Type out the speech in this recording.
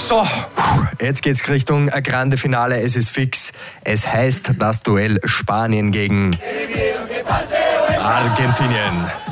So, jetzt geht's Richtung Grande Finale. Es ist fix. Es heißt das Duell Spanien gegen Argentinien.